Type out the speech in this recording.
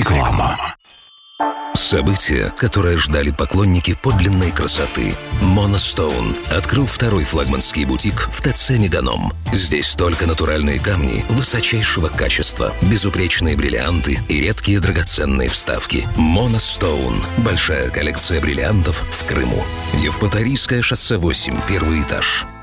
Реклама. Событие, которое ждали поклонники подлинной красоты. Monostone открыл второй флагманский бутик в ТЦ «Меганом». Здесь только натуральные камни высочайшего качества, безупречные бриллианты и редкие драгоценные вставки. Monostone – большая коллекция бриллиантов в Крыму. Евпаторийское шоссе 8, первый этаж.